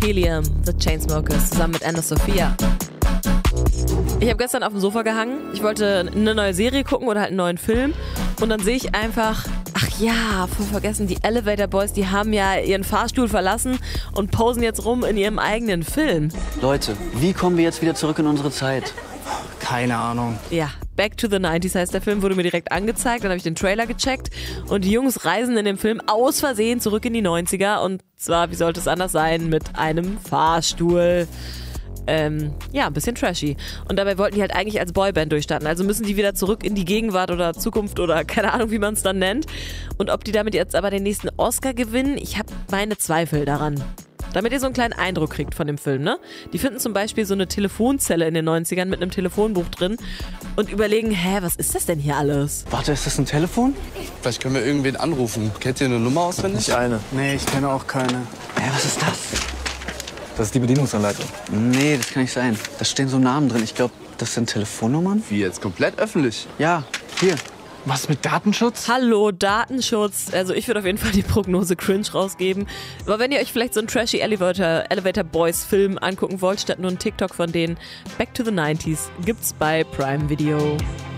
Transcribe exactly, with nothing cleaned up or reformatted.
Helium, The Chainsmokers, zusammen mit Anna Sophia. Ich habe gestern auf dem Sofa gehangen. Ich wollte eine neue Serie gucken oder halt einen neuen Film. Und dann sehe ich einfach, ach ja, voll vergessen, die Elevator Boys, die haben ja ihren Fahrstuhl verlassen und posen jetzt rum in ihrem eigenen Film. Leute, wie kommen wir jetzt wieder zurück in unsere Zeit? Keine Ahnung. Ja, Back to the nineties heißt der Film, wurde mir direkt angezeigt. Dann habe ich den Trailer gecheckt und die Jungs reisen in dem Film aus Versehen zurück in die neunziger. Und zwar, wie sollte es anders sein, mit einem Fahrstuhl. Ähm, ja, ein bisschen trashy. Und dabei wollten die halt eigentlich als Boyband durchstarten. Also müssen die wieder zurück in die Gegenwart oder Zukunft oder keine Ahnung, wie man es dann nennt. Und ob die damit jetzt aber den nächsten Oscar gewinnen, ich habe meine Zweifel daran. Damit ihr so einen kleinen Eindruck kriegt von dem Film, ne? Die finden zum Beispiel so eine Telefonzelle in den neunzigern mit einem Telefonbuch drin und überlegen, hä, was ist das denn hier alles? Warte, ist das ein Telefon? Vielleicht können wir irgendwen anrufen. Kennt ihr eine Nummer auswendig? Nicht eine. Nee, ich kenne auch keine. Hä, was ist das? Das ist die Bedienungsanleitung. Nee, das kann nicht sein. Da stehen so Namen drin. Ich glaube, das sind Telefonnummern. Wie jetzt? Komplett öffentlich? Ja, hier. Was mit Datenschutz? Hallo, Datenschutz. Also ich würde auf jeden Fall die Prognose cringe rausgeben. Aber wenn ihr euch vielleicht so einen trashy Elevator, Elevator Boys Film angucken wollt, statt nur einen TikTok von denen, Back to the nineties gibt's bei Prime Video.